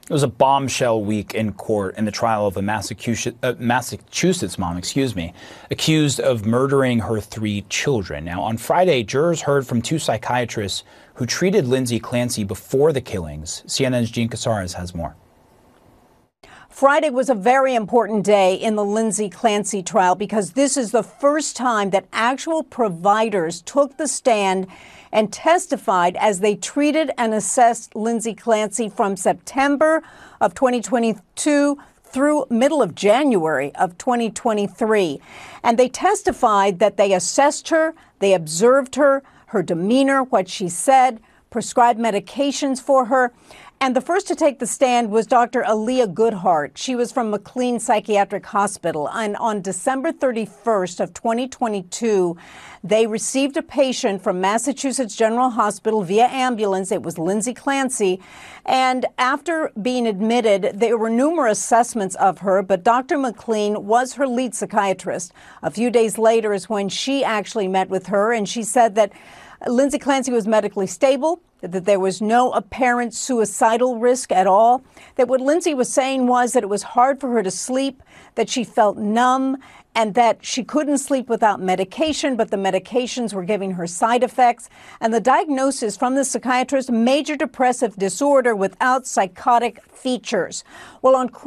It was a bombshell week in court in the trial of a Massachusetts mom, accused of murdering her 3 children. Now, on Friday, jurors heard from 2 psychiatrists who treated Lindsay Clancy before the killings. CNN's Jean Casares has more. Friday was a very important day in the Lindsay Clancy trial because this is the first time that actual providers took the stand and testified as they treated and assessed Lindsay Clancy from September of 2022 through middle of January of 2023. And they testified that they assessed her, they observed her, her demeanor, what she said, prescribed medications for her. And the first to take the stand was Dr. Aaliyah Goodhart. She was from McLean Psychiatric Hospital. And on December 31st of 2022, they received a patient from Massachusetts General Hospital via ambulance. It was Lindsay Clancy. And after being admitted, there were numerous assessments of her, but Dr. McLean was her lead psychiatrist. A few days later is when she actually met with her, and she said that Lindsay Clancy was medically stable, that there was no apparent suicidal risk at all, that what Lindsay was saying was that it was hard for her to sleep, that she felt numb, and that she couldn't sleep without medication, but the medications were giving her side effects. And the diagnosis from the psychiatrist, major depressive disorder without psychotic features. Well, on